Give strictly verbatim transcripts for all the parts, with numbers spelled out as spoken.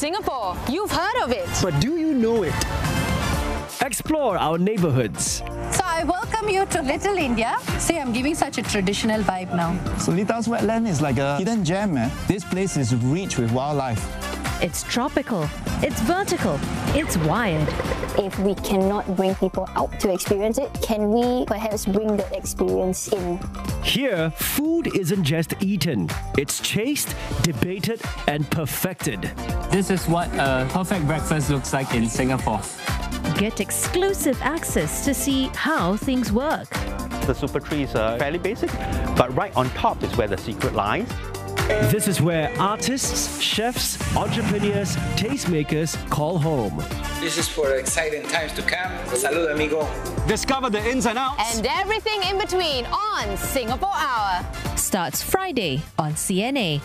Singapore. You've heard of it. But do you know it? Explore our neighborhoods. So I welcome you to Little India. See, I'm giving such a traditional vibe now. Seletar's wetland is like a hidden gem, man. This place is rich with wildlife. It's tropical, it's vertical, it's wired. If we cannot bring people out to experience it, can we perhaps bring the experience in? Here, food isn't just eaten. It's chased, debated, and perfected. This is what a perfect breakfast looks like in Singapore. Get exclusive access to see how things work. The super trees are fairly basic, but right on top is where the secret lies. This is where artists, chefs, entrepreneurs, tastemakers call home. This is for exciting times to come. Salud, amigo. Discover the ins and outs. And everything in between on Singapore Hour. Starts Friday on C N A.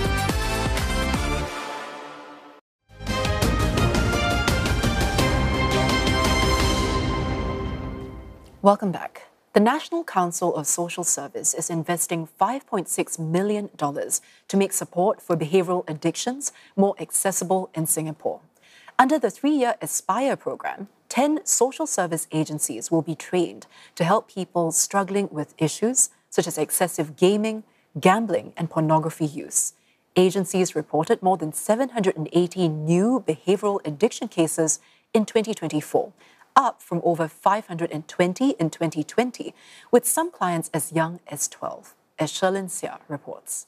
Welcome back. The National Council of Social Service is investing five point six million dollars to make support for behavioural addictions more accessible in Singapore. Under the three-year Aspire program, ten social service agencies will be trained to help people struggling with issues such as excessive gaming, gambling and pornography use. Agencies reported more than seven hundred eighty new behavioural addiction cases in twenty twenty-four, up from over five hundred twenty in twenty twenty, with some clients as young as twelve, as Sherlyn Seah reports.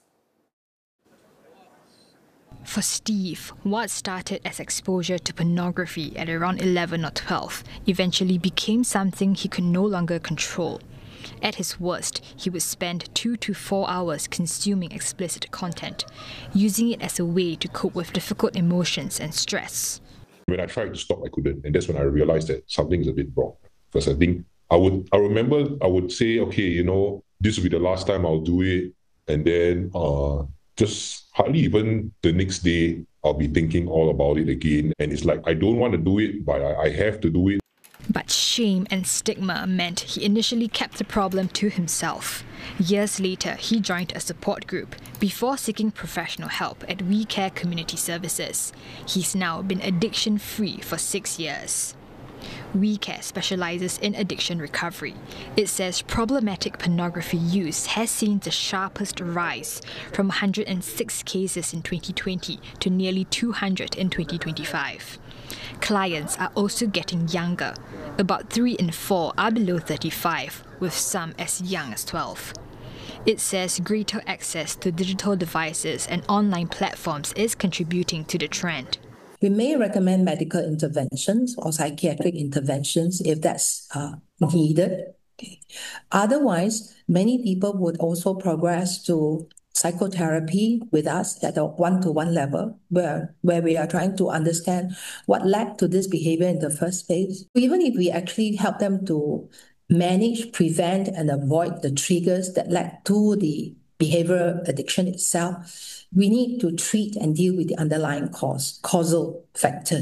For Steve, what started as exposure to pornography at around eleven or twelve eventually became something he could no longer control. At his worst, he would spend two to four hours consuming explicit content, using it as a way to cope with difficult emotions and stress. When I tried to stop, I couldn't. And that's when I realized that something is a bit wrong. Because I think I would, I remember I would say, okay, you know, this will be the last time I'll do it. And then uh, just hardly even the next day, I'll be thinking all about it again. And it's like, I don't want to do it, but I, I have to do it. But shame and stigma meant he initially kept the problem to himself. Years later, he joined a support group before seeking professional help at We Care Community Services. He's now been addiction-free for six years. We Care specializes in addiction recovery. It says problematic pornography use has seen the sharpest rise, from one hundred six cases in twenty twenty to nearly two hundred in twenty twenty-five. Clients are also getting younger. About three in four are below thirty-five, with some as young as twelve. It says greater access to digital devices and online platforms is contributing to the trend. We may recommend medical interventions or psychiatric interventions if that's uh, needed. Okay. Otherwise, many people would also progress to psychotherapy with us at a one-to-one level, where, where we are trying to understand what led to this behavior in the first place. Even if we actually help them to manage, prevent, and avoid the triggers that led to the behavioral addiction itself, we need to treat and deal with the underlying cause, causal factors.